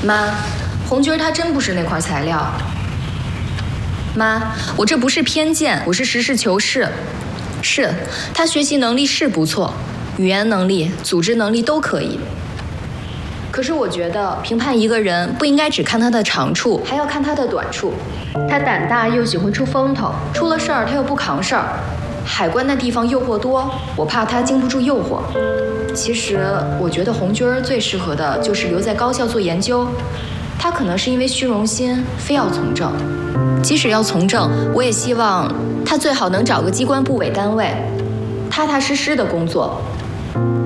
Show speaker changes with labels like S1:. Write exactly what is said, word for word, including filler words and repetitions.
S1: 妈，红军他真不是那块材料。妈，我这不是偏见，我是实事求是。是，他学习能力是不错，语言能力、组织能力都可以。可是我觉得评判一个人不应该只看他的长处，还要看他的短处。他胆大又喜欢出风头，出了事儿他又不扛事儿。海关那地方诱惑多，我怕他经不住诱惑。其实我觉得红军最适合的就是留在高校做研究。他可能是因为虚荣心非要从政，即使要从政，我也希望他最好能找个机关部委单位，踏踏实实的工作。